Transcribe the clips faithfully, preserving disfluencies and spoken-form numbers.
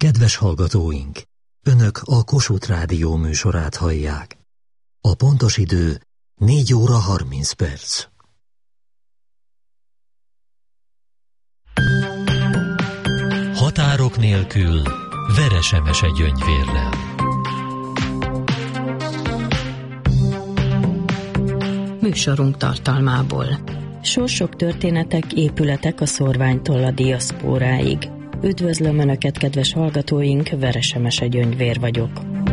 Kedves hallgatóink! Önök a Kossuth Rádió műsorát hallják. A pontos idő négy óra harminc perc. Határok nélkül Veresemese Gyöngyvérrel. Műsorunk tartalmából. Sorsok, történetek, épületek a szorványtól a diaszpóráig. Üdvözlöm Önöket, kedves hallgatóink, Veresemese Gyöngyvér vagyok.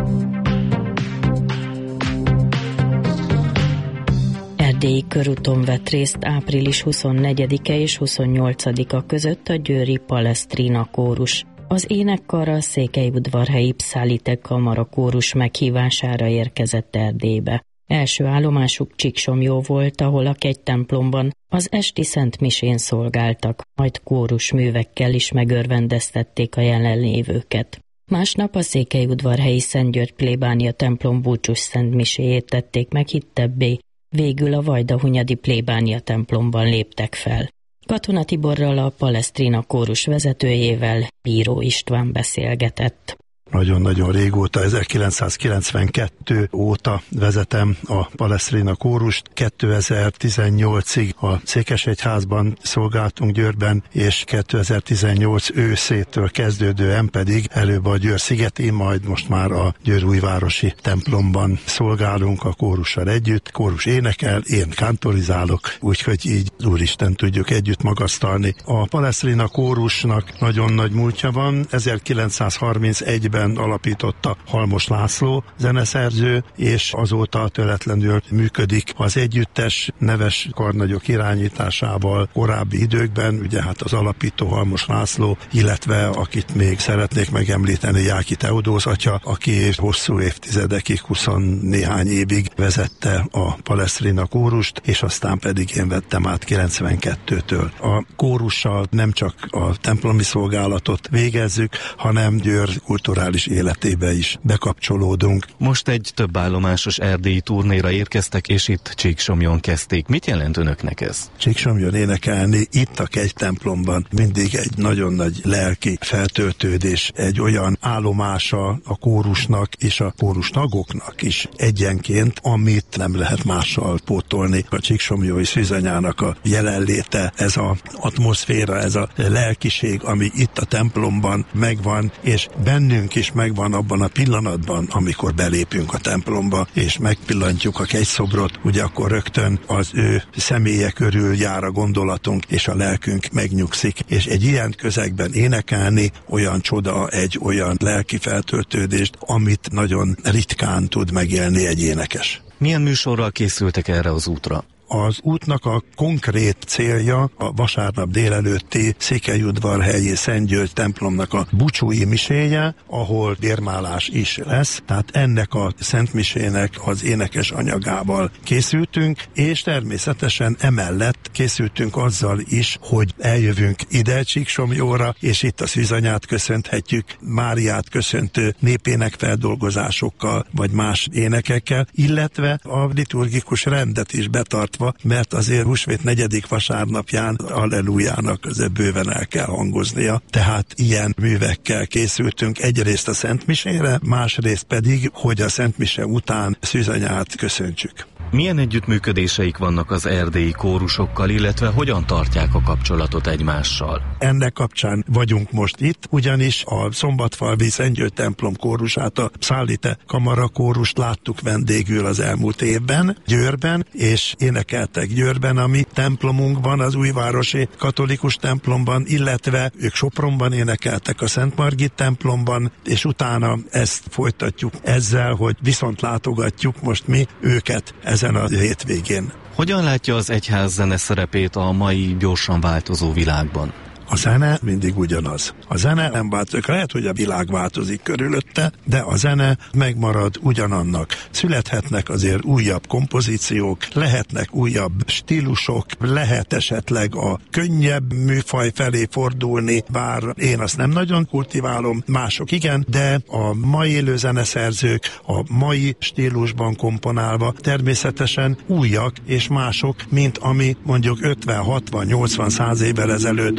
Erdélyi körúton vett részt április huszonnegyedike és huszonnyolcadika között a győri Palestrina kórus. Az énekkar a székelyudvarhelyi Pszállite kamara kórus meghívására érkezett Erdélybe. Első állomásuk Csíksomlyó volt, ahol a kegytemplomban az esti szentmisén szolgáltak, majd kórus művekkel is megörvendeztették a jelenlévőket. Másnap a székelyudvarhelyi Szent György plébánia templom búcsús szentmiséjét tették meg hittebbé, végül a vajdahunyadi plébánia templomban léptek fel. Katona Tiborral, a Palestrina kórus vezetőjével Bíró István beszélgetett. Nagyon-nagyon régóta, ezerkilencszázkilencvenkettő óta vezetem a Palestrina kórust. kétezer-tizennyolcig a Székesegyházban szolgáltunk Győrben, és kétezer-tizennyolc őszétől kezdődően pedig előbb a Győr szigetén, majd most már a Győr-újvárosi templomban szolgálunk a kórussal együtt. Kórus énekel, én kantorizálok, úgyhogy így Úristen tudjuk együtt magasztalni. A Palestrina kórusnak nagyon nagy múltja van. ezerkilencszázharmincegyben alapította Halmos László zeneszerző, és azóta töretlenül működik az együttes neves karnagyok irányításával korábbi időkben, ugye hát az alapító Halmos László, illetve akit még szeretnék megemlíteni, Jáki Teodóz atya, aki hosszú évtizedekig, huszonnéhány évig vezette a Palestrina kórust, és aztán pedig én vettem át kilencvenkettőtől. A kórussal nem csak a templomi szolgálatot végezzük, hanem Győr kulturális életébe is bekapcsolódunk. Most egy több állomásos erdélyi turnéra érkeztek, és itt Csíksomlyon kezdték. Mit jelent önöknek ez? Csíksomlyon énekelni itt a kegytemplomban mindig egy nagyon nagy lelki feltöltődés, egy olyan állomása a kórusnak és a kórus tagoknak is egyenként, amit nem lehet mással pótolni. A csíksomlyói szűzanyának a jelenléte, ez az atmoszféra, ez a lelkiség, ami itt a templomban megvan, és bennünk is megvan abban a pillanatban, amikor belépünk a templomba, és megpillantjuk a kegyszobrot, ugye akkor rögtön az ő személye körül jár a gondolatunk, és a lelkünk megnyugszik, és egy ilyen közegben énekelni olyan csoda, egy olyan lelki feltöltődést, amit nagyon ritkán tud megélni egy énekes. Milyen műsorral készültek erre az útra? Az útnak a konkrét célja a vasárnap délelőtti székelyudvarhelyi Szent György templomnak a búcsúi miséje, ahol bérmálás is lesz, tehát ennek a szentmisének az énekes anyagával készültünk, és természetesen emellett készültünk azzal is, hogy eljövünk ide Csíksomlyóra, és itt a szűzanyát köszönthetjük, Máriát köszöntő népének feldolgozásokkal, vagy más énekekkel, illetve a liturgikus rendet is betartva, mert azért húsvét negyedik vasárnapján Allelujának azért bőven el kell hangoznia. Tehát ilyen művekkel készültünk egyrészt a szentmisére, másrészt pedig, hogy a szentmise után szűzanyát köszöntsük. Milyen együttműködéseik vannak az erdélyi kórusokkal, illetve hogyan tartják a kapcsolatot egymással? Ennek kapcsán vagyunk most itt, ugyanis a Szombatfalvi Szent György templom kórusát, a Pszállite kamara kórust láttuk vendégül az elmúlt évben, Győrben, és énekeltek Győrben, a mi templomunkban, az újvárosi katolikus templomban, illetve ők Sopronban énekeltek a Szent Margit templomban, és utána ezt folytatjuk ezzel, hogy viszont látogatjuk most mi őket ezen a hétvégén. Hogyan látja az egyház zene szerepét a mai gyorsan változó világban? A zene mindig ugyanaz. A zene nem változik. Lehet, hogy a világ változik körülötte, de a zene megmarad ugyanannak. Születhetnek azért újabb kompozíciók, lehetnek újabb stílusok, lehet esetleg a könnyebb műfaj felé fordulni, bár én azt nem nagyon kultiválom, mások igen, de a mai élő zeneszerzők a mai stílusban komponálva természetesen újak és mások, mint ami mondjuk ötven, hatvan, nyolcvan, száz évvel ezelőtt, vagy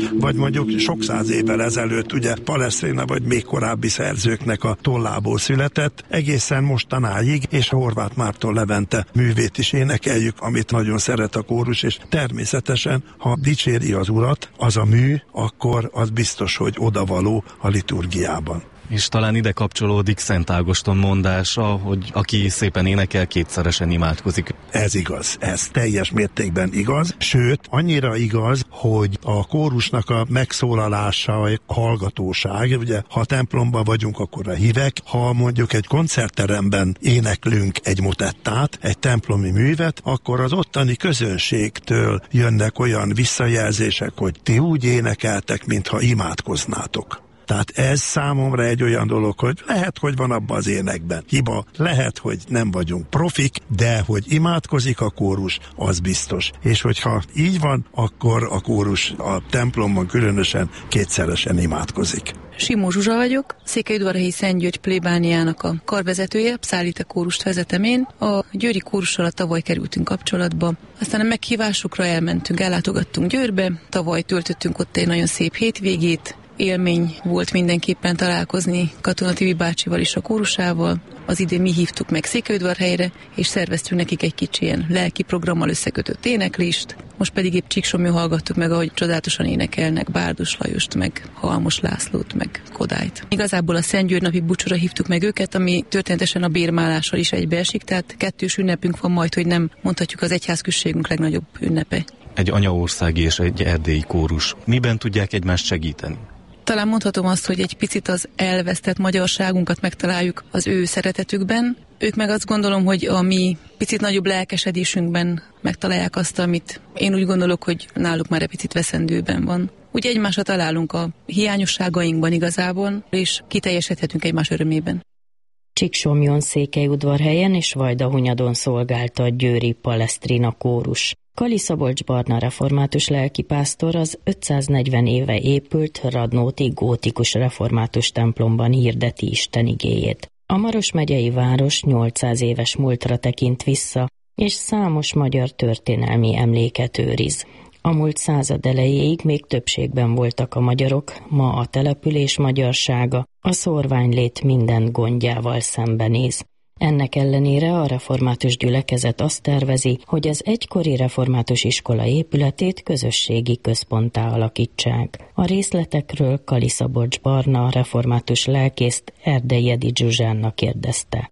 mondjuk sok száz évvel ezelőtt ugye Palestrina vagy még korábbi szerzőknek a tollából született, egészen mostanáig, és Horváth Márton Levente művét is énekeljük, amit nagyon szeret a kórus, és természetesen, ha dicséri az Urat, az a mű, akkor az biztos, hogy odavaló a liturgiában. És talán ide kapcsolódik Szent Ágoston mondása, hogy aki szépen énekel, kétszeresen imádkozik. Ez igaz, ez teljes mértékben igaz, sőt, annyira igaz, hogy a kórusnak a megszólalása, a hallgatóság, ugye, ha a templomban vagyunk, akkor a hívek, ha mondjuk egy koncertteremben éneklünk egy motettát, egy templomi művet, akkor az ottani közönségtől jönnek olyan visszajelzések, hogy ti úgy énekeltek, mintha imádkoznátok. Tehát ez számomra egy olyan dolog, hogy lehet, hogy van abban az énekben hiba, lehet, hogy nem vagyunk profik, de hogy imádkozik a kórus, az biztos. És hogyha így van, akkor a kórus a templomban különösen kétszeresen imádkozik. Simó Zsuzsa vagyok, Székelyudvarhelyi Szent György plébániának a karvezetője, Pszálite kórust vezetem én. A győri kórussal tavaly kerültünk kapcsolatba. Aztán a meghívásukra elmentünk, ellátogattunk Győrbe, tavaly töltöttünk ott egy nagyon szép hétvégét. Élmény volt mindenképpen találkozni Katona Tibi bácsival és a kórusával. Az idén mi hívtuk meg Székelyudvarhelyre, és szerveztünk nekik egy kicsi ilyen lelki programmal összekötött éneklést. Most pedig épp Csíksomjon hallgattuk meg, ahogy csodálatosan énekelnek Bárdos Lajost, meg Halmos Lászlót, meg Kodályt. Igazából a Szent György napi búcsúra hívtuk meg őket, ami történetesen a bérmálással is egybeesik, tehát kettős ünnepünk van majd, hogy nem mondhatjuk az egyházközségünk legnagyobb ünnepe. Egy anyaországi és egy erdélyi kórus. Miben tudják egymást segíteni? Talán mondhatom azt, hogy egy picit az elvesztett magyarságunkat megtaláljuk az ő szeretetükben. Ők meg azt gondolom, hogy a mi picit nagyobb lelkesedésünkben megtalálják azt, amit én úgy gondolok, hogy náluk már egy picit veszendőben van. Úgy egymásra találunk a hiányosságainkban igazából, és kiteljesedhetünk egymás örömében. Csíksomjon, Székelyudvarhelyen és Vajdahunyadon szolgálta a győri Palestrina kórus. Kali Szabolcs Barna református lelkipásztor az ötszáznegyven éve épült radnóti gótikus református templomban hirdeti Isten igéjét. A Maros megyei város nyolcszáz éves múltra tekint vissza, és számos magyar történelmi emléket őriz. A múlt század elejéig még többségben voltak a magyarok, ma a település magyarsága a szórványlét minden gondjával szembenéz. Ennek ellenére a református gyülekezet azt tervezi, hogy az egykori református iskola épületét közösségi központtá alakítsák. A részletekről Kali Szabolcs Barna, református lelkészt Erdei Edi Zsuzsánnak kérdezte.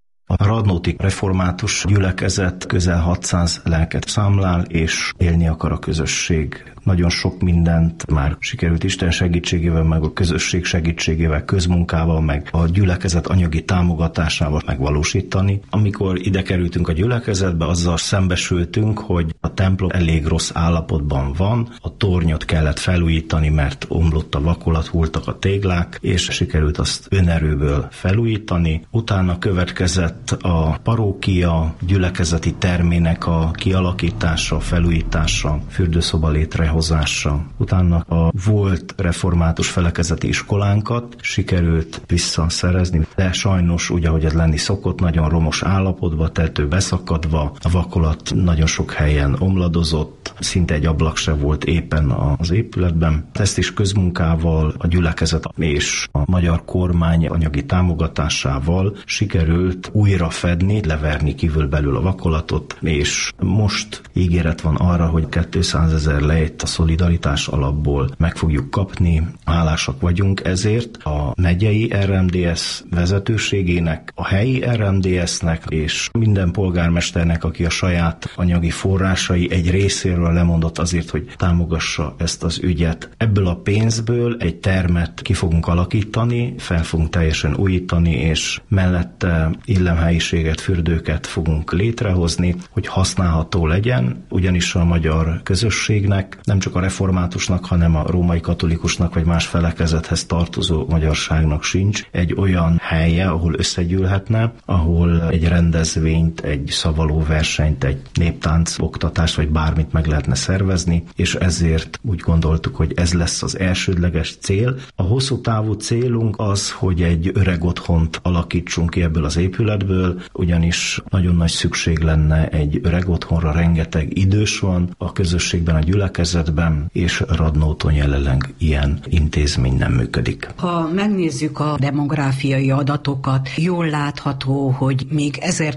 A radnóti református gyülekezet közel hatszáz lelket számlál, és élni akar a közösség. Nagyon sok mindent már sikerült Isten segítségével, meg a közösség segítségével, közmunkával, meg a gyülekezet anyagi támogatásával megvalósítani. Amikor ide kerültünk a gyülekezetbe, azzal szembesültünk, hogy a templom elég rossz állapotban van, a tornyot kellett felújítani, mert omlott a vakolat, hulltak a téglák, és sikerült azt önerőből felújítani. Utána következett a parókia gyülekezeti termének a kialakítása, felújítása, fürdőszoba létrehozása. Utána a volt református felekezeti iskolánkat sikerült visszaszerezni, de sajnos úgy, ahogy ez lenni szokott, nagyon romos állapotban, tető beszakadva, a vakolat nagyon sok helyen omladozott, szinte egy ablak se volt éppen az épületben. Ezt is közmunkával, a gyülekezet és a magyar kormány anyagi támogatásával sikerült újra fedni, leverni kívülbelül a vakolatot, és most ígéret van arra, hogy kétszázezer lejt a szolidaritás alapból meg fogjuk kapni. Hálásak vagyunk ezért a megyei er em dé es vezetőségének, a helyi er em dé esnek és minden polgármesternek, aki a saját anyagi forrásai egy részéről lemondott azért, hogy támogassa ezt az ügyet. Ebből a pénzből egy termet ki fogunk alakítani, fel fogunk teljesen újítani, és mellette illemhelyiséget, fürdőket fogunk létrehozni, hogy használható legyen, ugyanis a magyar közösségnek, nem csak a reformátusnak, hanem a római katolikusnak vagy más felekezethez tartozó magyarságnak sincs egy olyan helye, ahol összegyűlhetne, ahol egy rendezvényt, egy szavaló versenyt, egy néptánc oktatást vagy bármit meg lehetne szervezni, és ezért úgy gondoltuk, hogy ez lesz az elsődleges cél. A hosszú távú célunk az, hogy egy öreg otthont alakítsunk ki ebből az épületből, ugyanis nagyon nagy szükség lenne egy öreg otthonra, rengeteg idős van a közösségben, a gyülekezetben, és Radnóton jelenleg ilyen intézmény nem működik. Ha megnézzük a demográfiai adatokat, jól látható, hogy még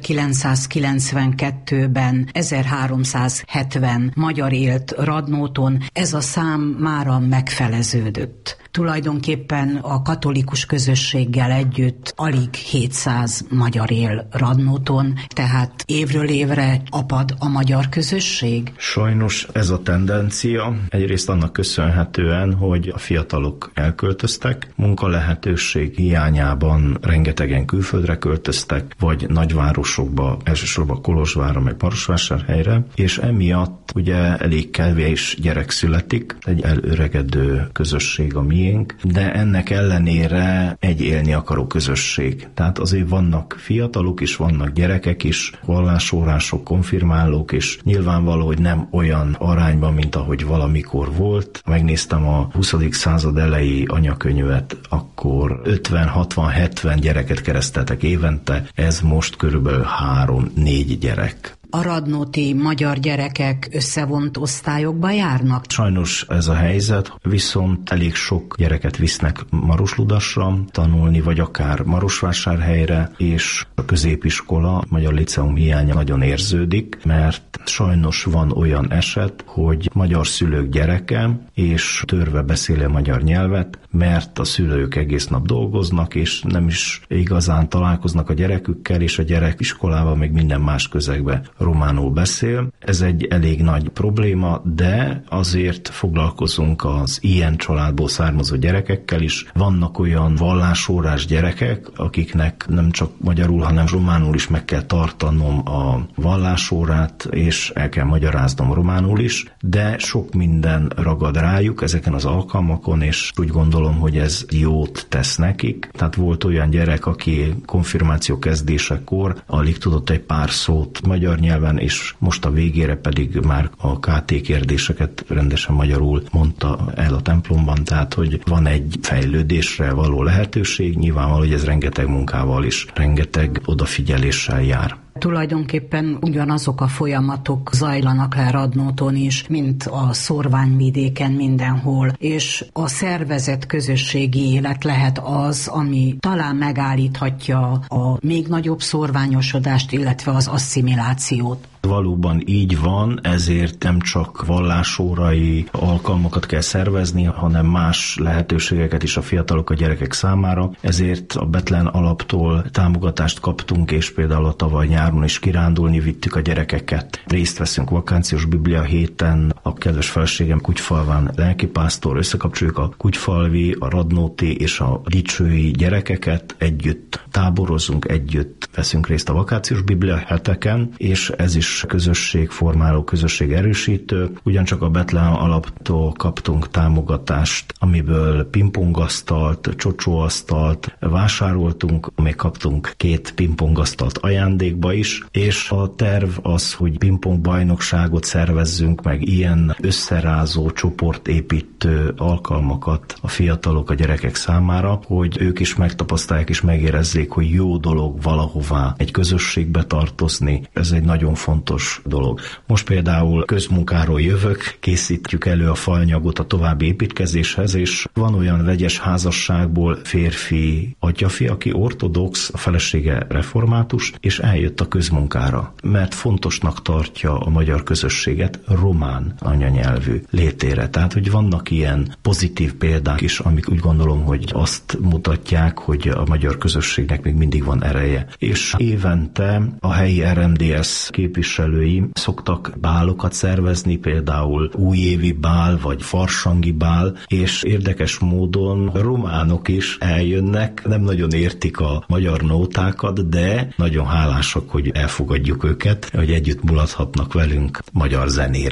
ezerkilencszázkilencvenkettőben ezerháromszázhetven magyar élt Radnóton, ez a szám mára megfeleződött. Tulajdonképpen a katolikus közösséggel együtt alig hétszáz magyar él Radnóton, tehát évről évre apad a magyar közösség? Sajnos ez a tendencia egyrészt annak köszönhetően, hogy a fiatalok elköltöztek, munkalehetőség hiányában rengetegen külföldre költöztek, vagy nagyvárosokba, elsősorban Kolozsvárra, meg Marosvásárhelyre, és emiatt ugye elég kevés gyerek születik, egy elöregedő közösség a miénk, de ennek ellenére egy élni akaró közösség. Tehát azért vannak fiatalok is, vannak gyerekek is, vallásórások, konfirmálók, és nyilvánvaló, hogy nem olyan arányban, mint ahogy valamikor volt. Megnéztem a huszadik század elejé anyakönyvet, akkor ötven, hatvan, hetven gyereket kereszteltek évente, ez most körülbelül három-négy gyerek. A radnóti magyar gyerekek összevont osztályokba járnak? Sajnos ez a helyzet, viszont elég sok gyereket visznek Marosludasra tanulni, vagy akár Marosvásárhelyre, és a középiskola, a magyar liceum hiánya nagyon érződik, mert sajnos van olyan eset, hogy magyar szülők gyereke, és törve beszéli a magyar nyelvet, mert a szülők egész nap dolgoznak, és nem is igazán találkoznak a gyerekükkel, és a gyerek iskolában, még minden más közegben románul beszél. Ez egy elég nagy probléma, de azért foglalkozunk az ilyen családból származó gyerekekkel is. Vannak olyan vallásórás gyerekek, akiknek nem csak magyarul, hanem románul is meg kell tartanom a vallásórát, és el kell magyaráznom románul is, de sok minden ragad rájuk ezeken az alkalmakon, és úgy gondolom, hogy ez jót tesz nekik. Tehát volt olyan gyerek, aki konfirmáció kezdésekor alig tudott egy pár szót magyar nyelven, és most a végére pedig már a ká té kérdéseket rendesen magyarul mondta el a templomban, tehát hogy van egy fejlődésre való lehetőség, nyilvánvaló, hogy ez rengeteg munkával is, rengeteg odafigyeléssel jár. Tulajdonképpen ugyanazok a folyamatok zajlanak le Radnóton is, mint a szórványvidéken mindenhol, és a szervezett közösségi élet lehet az, ami talán megállíthatja a még nagyobb szórványosodást, illetve az asszimilációt. Valóban így van, ezért nem csak vallásórai alkalmakat kell szervezni, hanem más lehetőségeket is a fiatalok, a gyerekek számára. Ezért a Bethlen alaptól támogatást kaptunk, és például a tavaly nyáron is kirándulni vittük a gyerekeket. Részt veszünk vakációs Biblia héten, a kedves feleségem Kutyfalván lelkipásztor, összekapcsoljuk a kutyfalvi, a radnóti és a dicsői gyerekeket, együtt táborozunk, együtt veszünk részt a vakációs Biblia heteken, és ez is közösségformáló, közösség erősítő. Ugyancsak a Bethlen alaptól kaptunk támogatást, amiből pingpongasztalt, csocsóasztalt vásároltunk, még kaptunk két pingpongasztalt ajándékba is, és a terv az, hogy pingpongbajnokságot szervezzünk, meg ilyen összerázó, csoportépítő alkalmakat a fiatalok, a gyerekek számára, hogy ők is megtapasztalják és megérezzék, hogy jó dolog valahová egy közösségbe tartozni. Ez egy nagyon fontos dolog. Most például közmunkáról jövök, készítjük elő a faanyagot a további építkezéshez, és van olyan vegyes házasságból férfi atyafi, aki ortodox, a felesége református, és eljött a közmunkára, mert fontosnak tartja a magyar közösséget román anyanyelvű létére. Tehát, hogy vannak ilyen pozitív példák is, amik úgy gondolom, hogy azt mutatják, hogy a magyar közösségnek még mindig van ereje. És évente a helyi er em dé es képviselői szoktak bálokat szervezni, például újévi bál, vagy farsangi bál, és érdekes módon románok is eljönnek, nem nagyon értik a magyar nótákat, de nagyon hálásak, hogy elfogadjuk őket, hogy együtt mulathatnak velünk magyar zenére.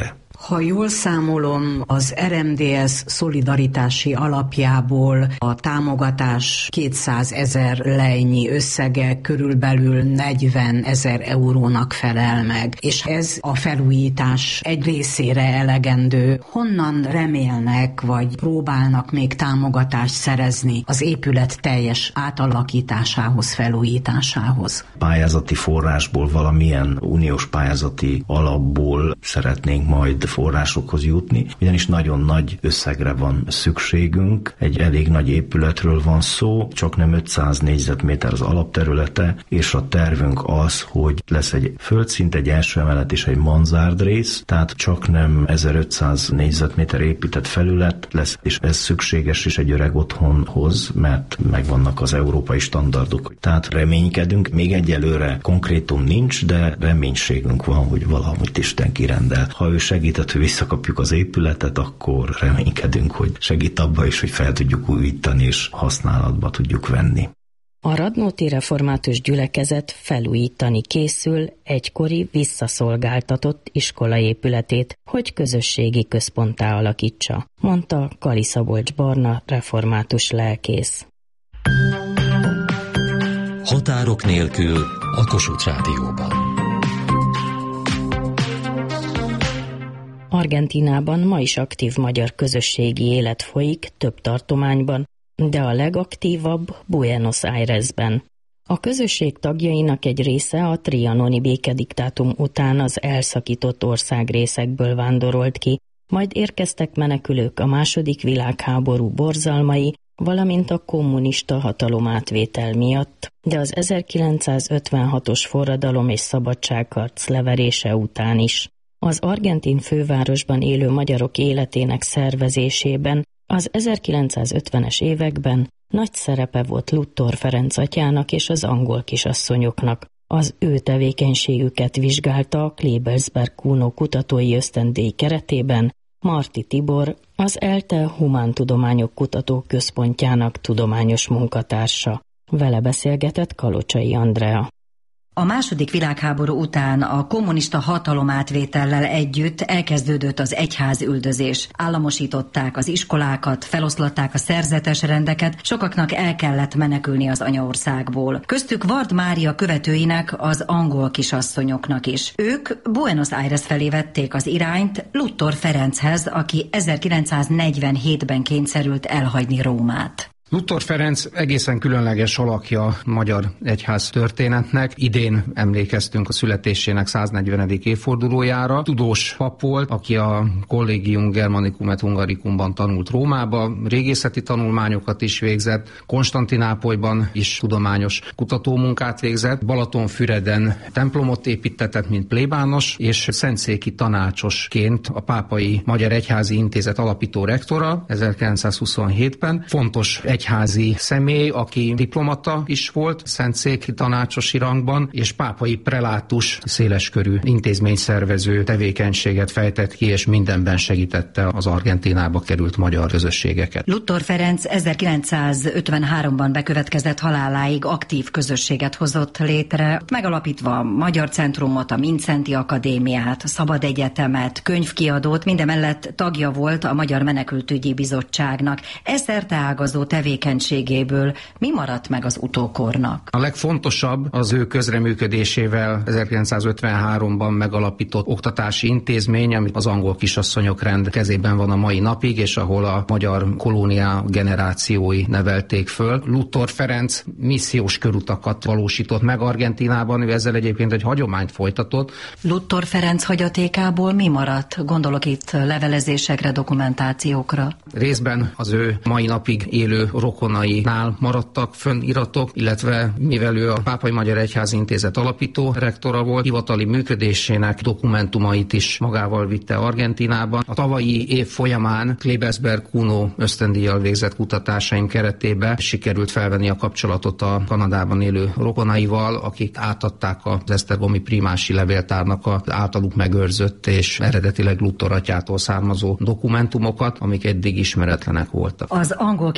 Ha jól számolom, az er em dé es szolidaritási alapjából a támogatás kétszázezer lejnyi összege körülbelül negyvenezer eurónak felel meg, és ez a felújítás egy részére elegendő. Honnan remélnek, vagy próbálnak még támogatást szerezni az épület teljes átalakításához, felújításához? Pályázati forrásból, valamilyen uniós pályázati alapból szeretnénk majd forrásokhoz jutni, ugyanis nagyon nagy összegre van szükségünk. Egy elég nagy épületről van szó, csak nem ötszáz négyzetméter az alapterülete, és a tervünk az, hogy lesz egy földszint, egy első emelet és egy manzárd rész, tehát csak nem ezerötszáz négyzetméter épített felület lesz, és ez szükséges is egy öreg otthonhoz, mert megvannak az európai standardok. Tehát reménykedünk, még egyelőre konkrétum nincs, de reménységünk van, hogy valahogy Isten kirendel. Ha ő segített, hogy visszakapjuk az épületet, akkor reménykedünk, hogy segít abba is, hogy fel tudjuk újítani és használatba tudjuk venni. A Radnóti Református Gyülekezet felújítani készül egykori visszaszolgáltatott iskolaépületét, hogy közösségi központtá alakítsa, mondta Kali Szabolcs Barna református lelkész. Határok nélkül a Kossuth Rádióban. Argentínában ma is aktív magyar közösségi élet folyik több tartományban, de a legaktívabb Buenos Airesben. A közösség tagjainak egy része a trianoni békediktátum után az elszakított országrészekből vándorolt ki, majd érkeztek menekülők a második világháború borzalmai, valamint a kommunista hatalomátvétel miatt, de az ezerkilencszázötvenhatos forradalom és szabadságharc leverése után is. Az argentin fővárosban élő magyarok életének szervezésében az ezerkilencszázötvenes években nagy szerepe volt Luttor Ferenc atyának és az angol kisasszonyoknak. Az ő tevékenységüket vizsgálta a Klebelsberg Kuno kutatói ösztöndíj keretében Marti Tibor, az ELTE Humántudományok Kutatóközpontjának tudományos munkatársa. Vele beszélgetett Kalocsai Andrea. A második világháború után a kommunista hatalomátvétellel együtt elkezdődött az egyházüldözés. Államosították az iskolákat, feloszlatták a szerzetes rendeket, sokaknak el kellett menekülni az anyaországból. Köztük Vard Mária követőinek, az angol kisasszonyoknak is. Ők Buenos Aires felé vették az irányt Luttor Ferenchez, aki ezerkilencszáznegyvenhétben kényszerült elhagyni Rómát. Luttor Ferenc egészen különleges alakja magyar egyház történetnek. Idén emlékeztünk a születésének száznegyvenedik évfordulójára. Tudós pap volt, aki a Collegium Germanicum et Hungaricumban tanult Rómába, régészeti tanulmányokat is végzett, Konstantinápolyban is tudományos kutatómunkát végzett, Balatonfüreden templomot építtetett, mint plébános, és szentszéki tanácsosként a Pápai Magyar Egyházi Intézet alapító rektora ezerkilencszázhuszonhétben. Fontos egy egyházi személy, aki diplomata is volt, szentszéki tanácsosi rangban, és pápai prelátus széleskörű intézményszervező tevékenységet fejtett ki, és mindenben segítette az Argentínába került magyar közösségeket. Luttor Ferenc ezerkilencszázötvenháromban bekövetkezett haláláig aktív közösséget hozott létre, megalapítva a Magyar Centrumot, a Mindszenty Akadémiát, a Szabad Egyetemet, könyvkiadót, mindemellett tagja volt a Magyar Menekültügyi Bizottságnak. Ez szerteágazó tevékenységéből mi maradt meg az utókornak? A legfontosabb az ő közreműködésével ezerkilencszázötvenháromban megalapított oktatási intézmény, amit az angol kisasszonyok rend kezében van a mai napig, és ahol a magyar kolónia generációi nevelték föl. Luttor Ferenc missziós körutakat valósított meg Argentínában, ő ezzel egyébként egy hagyományt folytatott. Luttor Ferenc hagyatékából mi maradt? Gondolok itt levelezésekre, dokumentációkra. Részben az ő mai napig élő rokonainál maradtak fönn iratok, illetve mivel ő a Pápai Magyar Egyházi Intézet alapító rektora volt, hivatali működésének dokumentumait is magával vitte Argentínában. A tavalyi év folyamán Klebelsberg Kuno ösztöndíjjal végzett kutatásaim keretében sikerült felvenni a kapcsolatot a Kanadában élő rokonaival, akik átadták az esztergomi primási levéltárnak az általuk megőrzött és eredetileg Luttor atyától származó dokumentumokat, amik eddig ismeretlenek voltak. Az angol kisasszony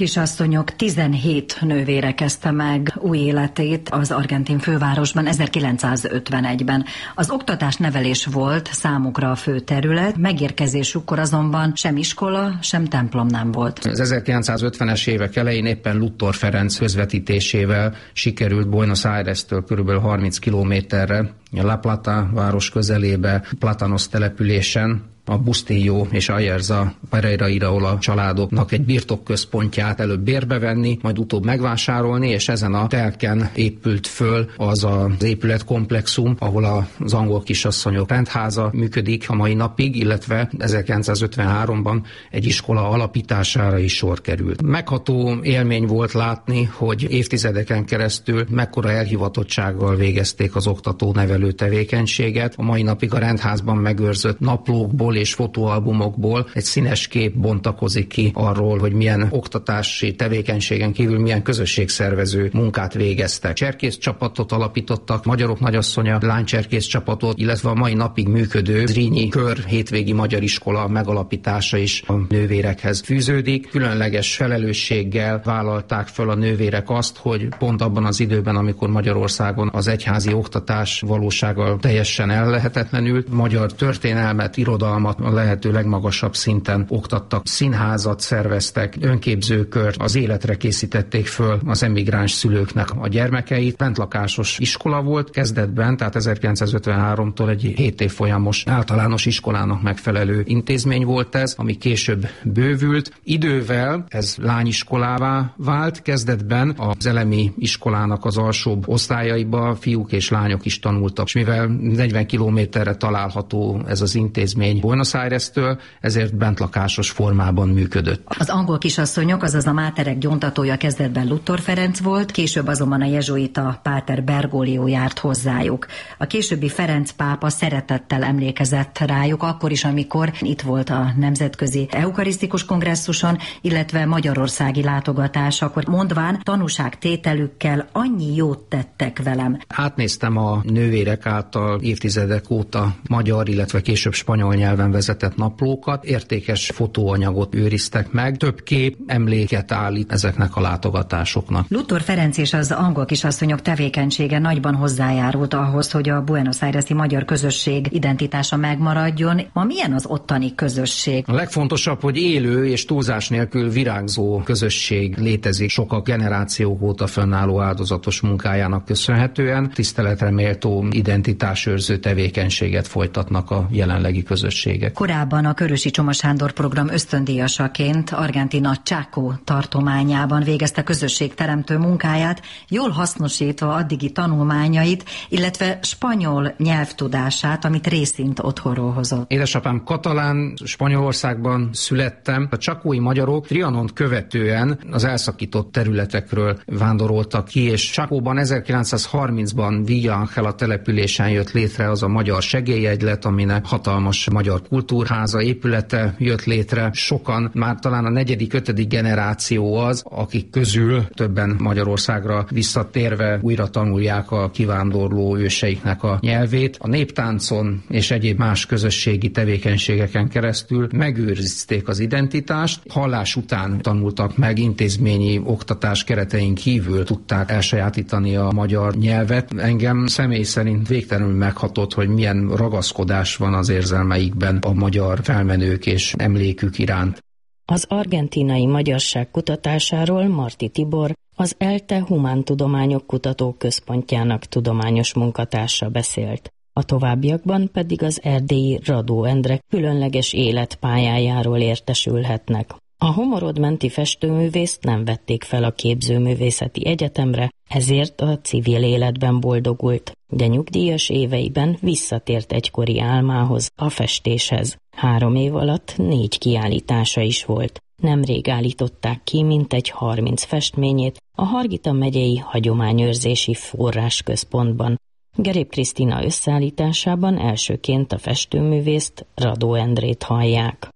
asszonyok tizenhét nővére kezdte meg új életét az argentin fővárosban ezerkilencszázötvenegyben. Az oktatás-nevelés volt számukra a fő terület, megérkezésükkor azonban sem iskola, sem templom nem volt. Az ezerkilencszázötvenes évek elején éppen Luthor Ferenc közvetítésével sikerült Buenos Aires-től körülbelül harminc kilométerre, La Plata város közelébe, Platanos településen, a Bustillo és Ayerza Pereira Iraola családoknak egy birtokközpontját előbb bérbe venni, majd utóbb megvásárolni, és ezen a telken épült föl az az épületkomplexum, ahol az angol kisasszonyok rendháza működik a mai napig, illetve ezerkilencszázötvenháromban egy iskola alapítására is sor került. Megható élmény volt látni, hogy évtizedeken keresztül mekkora elhivatottsággal végezték az oktató-nevelő tevékenységet. A mai napig a rendházban megőrzött naplókból és fotóalbumokból egy színes kép bontakozik ki arról, hogy milyen oktatási tevékenységen kívül milyen közösségszervező munkát végeztek. Cserkész csapatot alapítottak, Magyarok Nagyasszonya lánycserkész csapatot, illetve a mai napig működő Zrínyi Kör hétvégi magyar iskola megalapítása is a nővérekhez fűződik. Különleges felelősséggel vállalták föl a nővérek azt, hogy pont abban az időben, amikor Magyarországon az egyházi oktatás valósággal teljesen ellehetetlenült, magyar történelmet, irodalmat a lehető legmagasabb szinten oktattak, színházat szerveztek, önképzőkört, az életre készítették föl az emigráns szülőknek a gyermekeit. Bentlakásos iskola volt kezdetben, tehát ezerkilencszázötvenháromtól egy hét évfolyamos általános iskolának megfelelő intézmény volt ez, ami később bővült. Idővel ez lányiskolává vált, kezdetben az elemi iskolának az alsóbb osztályaiba fiúk és lányok is tanultak, és mivel negyven kilométerre található ez az intézmény Buenos Aires-től, ezért bentlakásos formában működött. Az angol kisasszonyok, azaz a máterek gyóntatója kezdetben Luthor Ferenc volt, később azonban a jezsuita páter Bergoglio járt hozzájuk. A későbbi Ferenc pápa szeretettel emlékezett rájuk, akkor is, amikor itt volt a Nemzetközi Eukarisztikus Kongresszuson, illetve magyarországi látogatás, akkor mondván tanúságtételükkel annyi jót tettek velem. Átnéztem a nővérek által évtizedek óta magyar, illetve később spanyol nyelven vezetett naplókat, értékes fotóanyagot őriztek meg, több kép emléket állít ezeknek a látogatásoknak. Luthor Ferenc és az angol kisasszonyok tevékenysége nagyban hozzájárult ahhoz, hogy a Buenos Aires-i magyar közösség identitása megmaradjon. Ma milyen az ottani közösség? A legfontosabb, hogy élő és túlzás nélkül virágzó közösség létezik sokak generációk óta fönnálló áldozatos munkájának köszönhetően. Tiszteletre méltó identitásőrző tevékenységet folytatnak a jelenlegi közösségek. Korábban a Körösi Csoma Sándor program ösztöndíjasaként Argentína Chaco tartományában végezte közösségteremtő munkáját, jól hasznosítva addigi tanulmányait, illetve spanyol nyelvtudását, amit részint otthonról hozott. Édesapám katalán, Spanyolországban születtem. A csakói magyarok Trianont követően az elszakított területekről vándoroltak ki, és Chacóban ezerkilencszázharmincban Villa Ángela településen jött létre az a magyar segélyegylet, aminek hatalmas magyar kultúrháza épülete jött létre. Sokan, már talán a negyedik, ötödik generáció az, akik közül többen Magyarországra visszatérve újra tanulják a kivándorló őseiknek a nyelvét. A néptáncon és egyéb más közösségi tevékenységeken keresztül megőrizték az identitást. Hallás után tanultak meg, intézményi oktatás keretein kívül tudták elsajátítani a magyar nyelvet. Engem személy szerint végtelenül meghatott, hogy milyen ragaszkodás van az érzelmeikben a magyar felmenők és emlékük iránt. Az argentínai magyarság kutatásáról Marti Tibor, az ELTE Humántudományok Kutatóközpontjának tudományos munkatársa beszélt. A továbbiakban pedig az erdélyi Radó Endre különleges életpályájáról értesülhetnek. A Homorodmenti festőművészt nem vették fel a Képzőművészeti Egyetemre, ezért a civil életben boldogult, de nyugdíjas éveiben visszatért egykori álmához, a festéshez. Három év alatt négy kiállítása is volt. Nemrég állították ki mintegy harminc festményét a Hargita megyei Hagyományőrzési Forrásközpontban. Gerép Krisztina összeállításában elsőként a festőművészt, Radó Endrét hallják.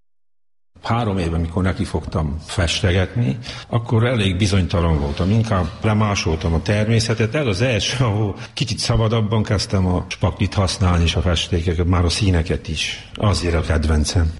Három éve, mikor nekifogtam festegetni, akkor elég bizonytalan voltam, inkább lemásoltam a természetet. Ez az első, ahol kicsit szabadabban kezdtem a spaklit használni és a festékeket, már a színeket is. Azért a kedvencem.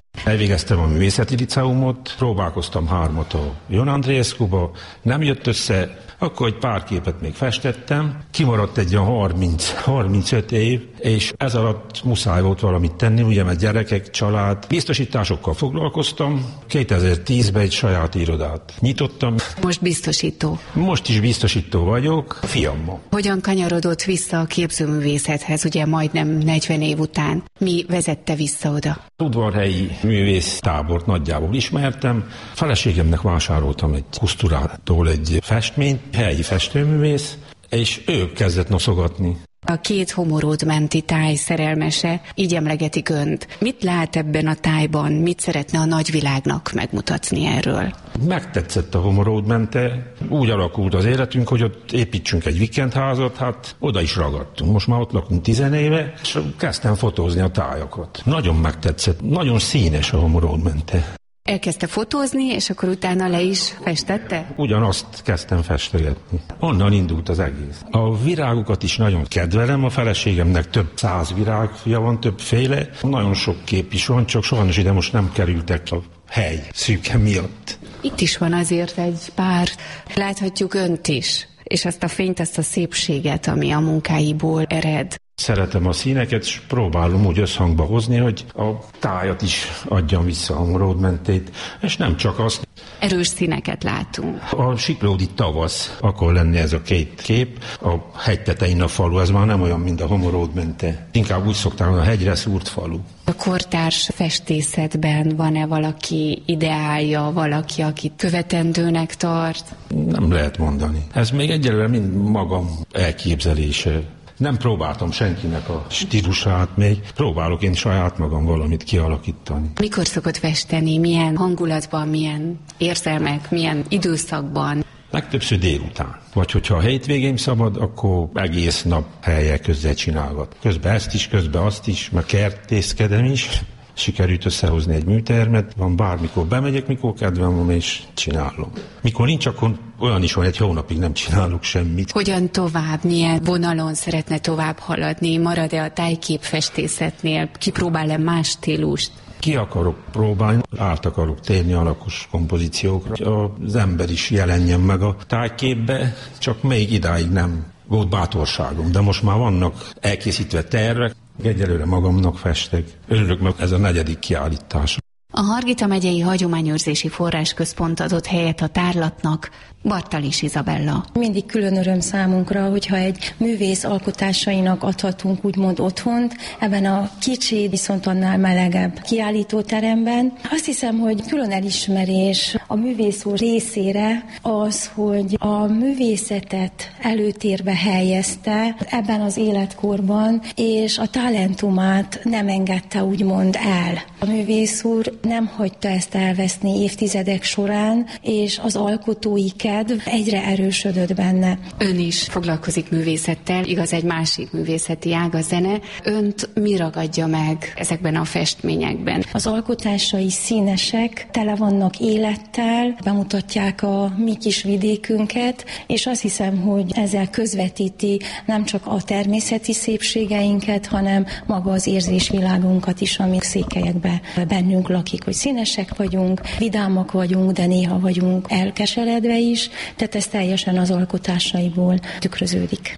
Elvégeztem a művészeti liceumot, próbálkoztam hármat a Jon Andriescuba, nem jött össze, akkor egy pár képet még festettem, kimaradt egy olyan harminc-harmincöt év, és ez alatt muszáj volt valamit tenni, ugye, mert gyerekek, család, biztosításokkal foglalkoztam, kétezer-tízben egy saját irodát nyitottam. Most biztosító. Most is biztosító vagyok, a fiammal. Hogyan kanyarodott vissza a képzőművészethez, ugye majdnem negyven év után? Mi vezette vissza oda? Udvarhelyi művész tábort nagyjából ismertem. Feleségemnek vásároltam egy Kuszturától egy festményt, helyi festőművész, és ő kezdett noszogatni. A két homoród menti táj szerelmese, így emlegetik önt. Mit lát ebben a tájban, mit szeretne a nagyvilágnak megmutatni erről? Megtetszett a homoród mente, úgy alakult az életünk, hogy ott építsünk egy vikendházat, hát oda is ragadtunk. Most már ott lakunk tizenéve, és kezdtem fotózni a tájakat. Nagyon megtetszett, nagyon színes a homoród mente. Elkezdte fotózni, és akkor utána le is festette? Ugyanazt kezdtem festegetni. Onnan indult az egész. A virágokat is nagyon kedvelem, a feleségemnek több száz virágja van, többféle. Nagyon sok kép is van, csak sajnos ide most nem kerültek a hely szűke miatt. Itt is van azért egy pár. Láthatjuk önt is, és azt a fényt, azt a szépséget, ami a munkáiból ered. Szeretem a színeket, és próbálom úgy összhangba hozni, hogy a tájat is adjam vissza a homoród mentét, és nem csak azt. Erős színeket látunk. A siklódi tavasz, akkor lenne ez a két kép, a hegy tetején a falu, ez már nem olyan, mint a homoród mente. Inkább úgy szoktam, a hegyre szúrt falu. A kortárs festészetben van-e valaki ideálja, valaki, akit követendőnek tart? Nem lehet mondani. Ez még egyelőre mind magam elképzelése. Nem próbáltam senkinek a stílusát még, próbálok én saját magam valamit kialakítani. Mikor szokott festeni, milyen hangulatban, milyen érzelmek, milyen időszakban? Legtöbbször délután. Vagy hogyha a hétvégén szabad, akkor egész nap helyek közzel csinálgat. Közben ezt is, közben azt is, meg kertészkedem is. Sikerült összehozni egy műtermet, van bármikor bemegyek, mikor kedvem van, és csinálom. Mikor nincs, akkor olyan is van, egy hónapig nem csinálok semmit. Hogyan tovább, milyen vonalon szeretne tovább haladni? Marad-e a tájképfestészetnél? Kipróbál-e más stílust? Ki akarok próbálni, át akarok térni alakos kompozíciókra. Az ember is jelenjen meg a tájképbe, csak még idáig nem volt bátorságom, de most már vannak elkészítve tervek. Egyelőre magamnak festek. Örülök, meg ez a negyedik kiállítás. A Hargita megyei Hagyományőrzési Forrásközpont adott helyet a tárlatnak. Bartalis Izabella. Mindig külön öröm számunkra, hogyha egy művész alkotásainak adhatunk úgymond otthont, ebben a kicsi, viszont annál melegebb kiállítóteremben. Azt hiszem, hogy külön elismerés a művész úr részére az, hogy a művészetet előtérbe helyezte ebben az életkorban, és a talentumát nem engedte úgymond el. A művész úr nem hagyta ezt elveszni évtizedek során, és az alkotói kedv egyre erősödött benne. Ön is foglalkozik művészettel, igaz, egy másik művészeti ág a zene. Önt mi ragadja meg ezekben a festményekben? Az alkotásai színesek, tele vannak élettel, bemutatják a mi kis vidékünket, és azt hiszem, hogy ezzel közvetíti nem csak a természeti szépségeinket, hanem maga az érzésvilágunkat is, ami székelyekben bennünk lakik, hogy színesek vagyunk, vidámak vagyunk, de néha vagyunk elkeseredve is, tehát ez teljesen az alkotásaiból tükröződik.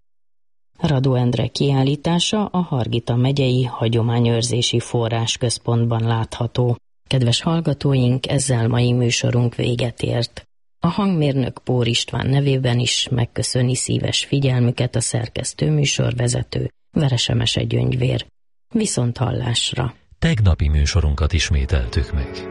Radó Endre kiállítása a Hargita megyei Hagyományőrzési Forrásközpontban látható. Kedves hallgatóink, ezzel mai műsorunk véget ért. A hangmérnök Pór István nevében is megköszöni szíves figyelmüket a szerkesztő műsorvezető Veresemese Gyöngyvér. Viszont hallásra! Tegnapi műsorunkat ismételtük meg.